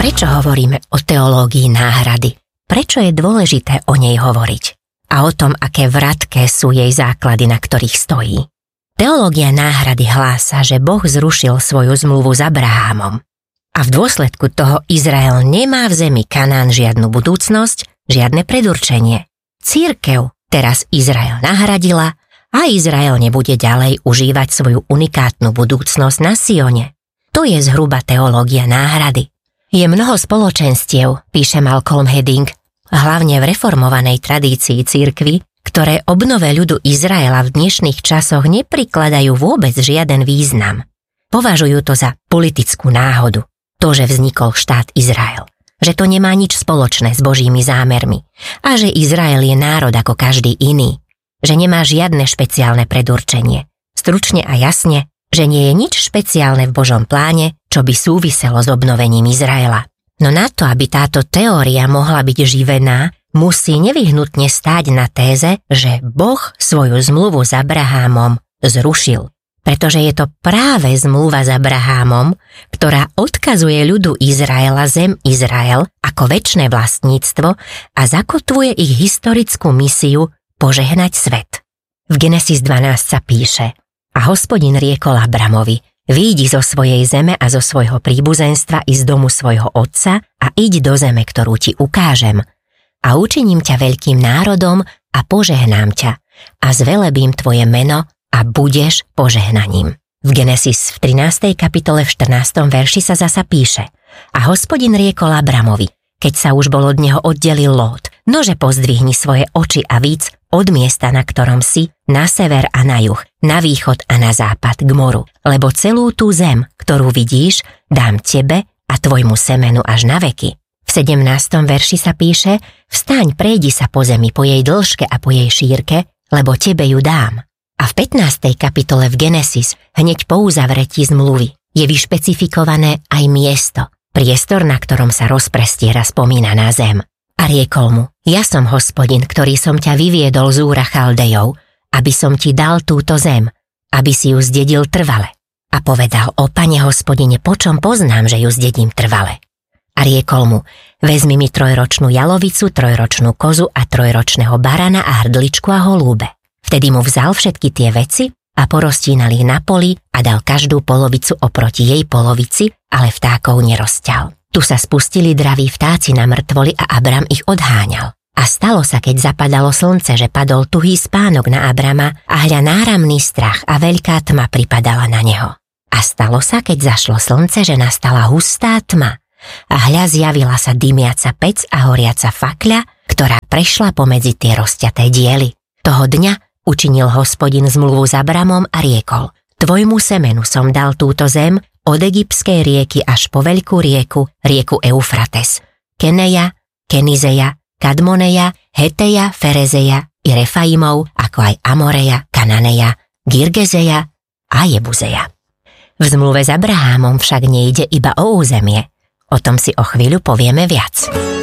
Prečo hovoríme o teológii náhrady? Prečo je dôležité o nej hovoriť? A o tom, aké vratké sú jej základy, na ktorých stojí. Teológia náhrady hlása, že Boh zrušil svoju zmluvu s Abrahámom. A v dôsledku toho Izrael nemá v zemi Kanán žiadnu budúcnosť, žiadne predurčenie. Cirkev teraz Izrael nahradila a Izrael nebude ďalej užívať svoju unikátnu budúcnosť na Sione. To je zhruba teológia náhrady. Je mnoho spoločenstiev, píše Malcolm Hedding, hlavne v reformovanej tradícii cirkvi, ktoré obnove ľudu Izraela v dnešných časoch neprikladajú vôbec žiaden význam. Považujú to za politickú náhodu, to, že vznikol štát Izrael, že to nemá nič spoločné s Božími zámermi a že Izrael je národ ako každý iný, že nemá žiadne špeciálne predurčenie. Stručne a jasne, že nie je nič špeciálne v Božom pláne, čo by súviselo s obnovením Izraela. No na to, aby táto teória mohla byť živená, musí nevyhnutne stáť na téze, že Boh svoju zmluvu s Abrahámom zrušil. Pretože je to práve zmluva s Abrahámom, ktorá odkazuje ľudu Izraela zem Izrael ako večné vlastníctvo a zakotvuje ich historickú misiu požehnať svet. V Genesis 12 sa píše: A Hospodin riekol Abramovi: Výjdi zo svojej zeme a zo svojho príbuzenstva i z domu svojho otca a iď do zeme, ktorú ti ukážem. A učiním ťa veľkým národom a požehnám ťa a zvelebím tvoje meno a budeš požehnaním. V Genesis v 13. kapitole v 14. verši sa zasa píše: A Hospodin riekol Abramovi, keď sa už bol od neho oddelil Lót: Nože pozdvihni svoje oči a víc od miesta, na ktorom si, na sever a na juh, na východ a na západ k moru, lebo celú tú zem, ktorú vidíš, dám tebe a tvojmu semenu až na veky. V 17. verši sa píše: Vstaň, prejdi sa po zemi, po jej dĺžke a po jej šírke, lebo tebe ju dám. A v 15. kapitole v Genesis, hneď po uzavretí zmluvy, je vyšpecifikované aj miesto, priestor, na ktorom sa rozprestiera spomínaná zem. A riekol mu: Ja som Hospodin, ktorý som ťa vyviedol z Úra Chaldejov, aby som ti dal túto zem, aby si ju zdedil trvale. A povedal: O Pane Hospodine, po čom poznám, že ju zdedím trvale? A riekol mu: Vezmi mi 3-ročnú jalovicu, 3-ročnú kozu a 3-ročného barana a hrdličku a holúbe. Vtedy mu vzal všetky tie veci a poroztínal ich na poli a dal každú polovicu oproti jej polovici, ale vtákov nerozťal. Tu sa spustili draví vtáci na mŕtvoli a Abram ich odháňal. A stalo sa, keď zapadalo slnce, že padol tuhý spánok na Abrama a hľa náramný strach a veľká tma pripadala na neho. A stalo sa, keď zašlo slnce, že nastala hustá tma a hľa zjavila sa dymiaca pec a horiaca fakľa, ktorá prešla pomedzi tie rozťaté diely. Toho dňa učinil Hospodin zmluvu s Abramom a riekol: Tvojmu semenu som dal túto zem od egyptskej rieky až po veľkú rieku, rieku Eufrates, Keneja, Kenizeja, Kadmoneja, Heteja, Ferezeja i Refaimov, ako aj Amoreja, Kananeja, Girgezeja a Jebuzeja. V zmluve s Abrahámom však nejde iba o územie. O tom si o chvíľu povieme viac.